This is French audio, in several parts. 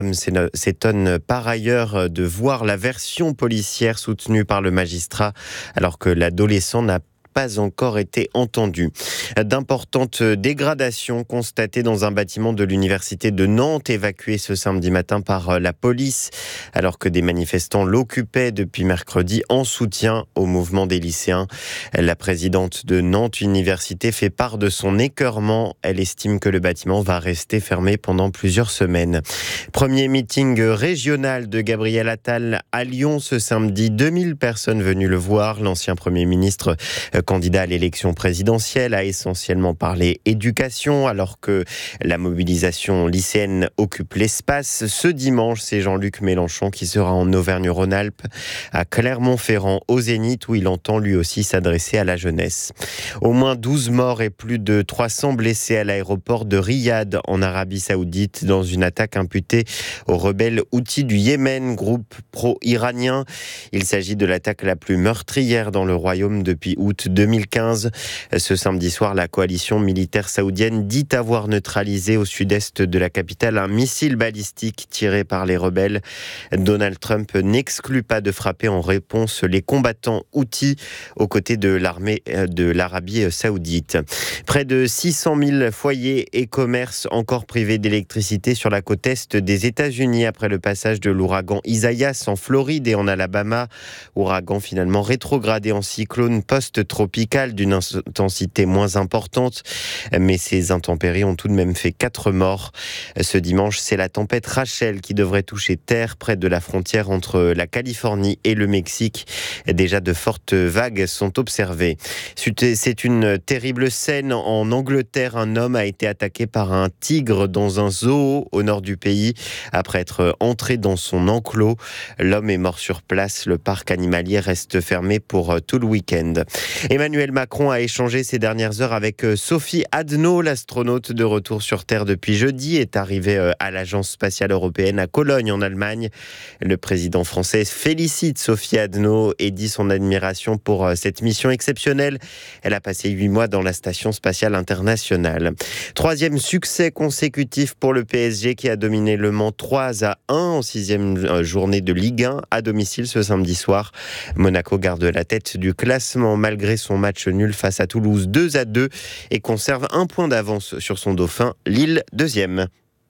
S'étonne par ailleurs de voir la version policière soutenue par le magistrat alors que l'adolescent n'a pas encore été entendu. D'importantes dégradations constatées dans un bâtiment de l'université de Nantes, évacué ce samedi matin par la police, alors que des manifestants l'occupaient depuis mercredi en soutien au mouvement des lycéens. La présidente de Nantes Université fait part de son écœurement. Elle estime que le bâtiment va rester fermé pendant plusieurs semaines. Premier meeting régional de Gabriel Attal à Lyon ce samedi. 2000 personnes venues le voir. L'ancien Premier ministre candidat à l'élection présidentielle, a essentiellement parlé éducation, alors que la mobilisation lycéenne occupe l'espace. Ce dimanche, c'est Jean-Luc Mélenchon qui sera en Auvergne-Rhône-Alpes, à Clermont-Ferrand, au Zénith, où il entend lui aussi s'adresser à la jeunesse. Au moins 12 morts et plus de 300 blessés à l'aéroport de Riyad, en Arabie Saoudite, dans une attaque imputée aux rebelles Houthis du Yémen, groupe pro-iranien. Il s'agit de l'attaque la plus meurtrière dans le royaume depuis août 2015. Ce samedi soir, la coalition militaire saoudienne dit avoir neutralisé au sud-est de la capitale un missile balistique tiré par les rebelles. Donald Trump n'exclut pas de frapper en réponse les combattants houthis aux côtés de l'armée de l'Arabie saoudite. Près de 600 000 foyers et commerces encore privés d'électricité sur la côte est des États-Unis après le passage de l'ouragan Isaias en Floride et en Alabama. Ouragan finalement rétrogradé en cyclone post-tropical d'une intensité moins importante, mais ces intempéries ont tout de même fait 4 morts. Ce dimanche, c'est la tempête Rachel qui devrait toucher terre près de la frontière entre la Californie et le Mexique. Déjà de fortes vagues sont observées. C'est une terrible scène en Angleterre. Un homme a été attaqué par un tigre dans un zoo au nord du pays après être entré dans son enclos. L'homme est mort sur place. Le parc animalier reste fermé pour tout le week-end. Emmanuel Macron a échangé ces dernières heures avec Sophie Adno, l'astronaute de retour sur Terre depuis jeudi, est arrivée à l'Agence spatiale européenne à Cologne en Allemagne. Le président français félicite Sophie Adno et dit son admiration pour cette mission exceptionnelle. Elle a passé 8 mois dans la station spatiale internationale. 3e succès consécutif pour le PSG qui a dominé Le Mans 3-1 en 6e journée de Ligue 1 à domicile ce samedi soir. Monaco garde la tête du classement malgré son match nul face à Toulouse 2-2 et conserve un point d'avance sur son dauphin, Lille 2e.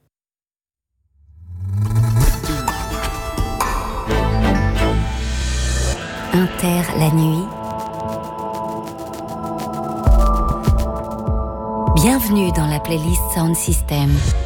Inter la nuit. Bienvenue dans la playlist Sound System.